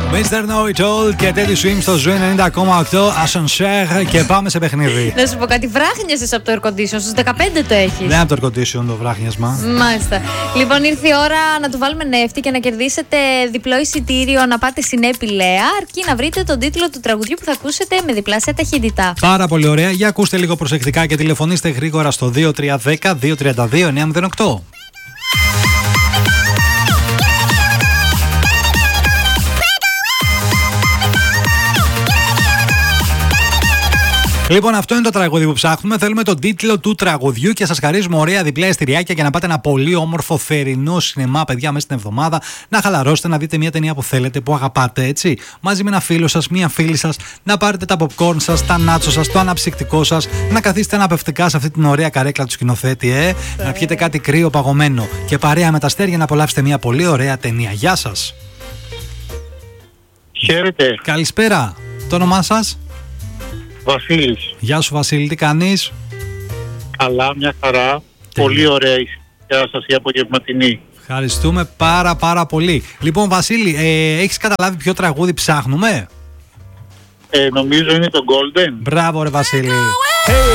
Mr. Know It All και Teddy Swims στο Zoo 90,8 Ascenseur και πάμε σε παιχνίδι. Να σου πω κάτι, βράχνιασες από το air condition, στους 15 το έχεις. Ναι, από το air condition το βράχνιασμα. Μάλιστα. Λοιπόν, ήρθε η ώρα να του βάλουμε νεύτη και να κερδίσετε διπλό εισιτήριο να πάτε στην Επιλέα, αρκεί να βρείτε τον τίτλο του τραγουδιού που θα ακούσετε με διπλάσια ταχύτητα. Πάρα πολύ ωραία. Για ακούστε λίγο προσεκτικά και τηλεφωνήστε γρήγορα στο 2310 232 908. Λοιπόν, αυτό είναι το τραγούδι που ψάχνουμε. Θέλουμε τον τίτλο του τραγουδιού και σας χαρίζουμε ωραία διπλά εστιριάκια για να πάτε ένα πολύ όμορφο θερινό σινεμά, παιδιά, μέσα στην εβδομάδα. Να χαλαρώσετε, να δείτε μια ταινία που θέλετε, που αγαπάτε, έτσι. Μαζί με ένα φίλο σας, μια φίλη σας, να πάρετε τα popcorn σας, τα νάτσο σας, το αναψυκτικό σας, να καθίσετε αναπαυτικά σε αυτή την ωραία καρέκλα του σκηνοθέτη, να πιείτε κάτι κρύο παγωμένο και παρέα με τα αστέρια να απολαύσετε μια πολύ ωραία ταινία. Γεια σας. Χαίρετε. Καλησπέρα. Το όνομά σας? Βασίλης. Γεια σου Βασίλη, τι κάνεις? Καλά, μια χαρά. Πολύ ωραία η συνέχεια σας η απογευματινή. Ευχαριστούμε πάρα πολύ. Λοιπόν Βασίλη, έχεις καταλάβει ποιο τραγούδι ψάχνουμε? Νομίζω είναι το Golden. Μπράβο ρε Βασίλη.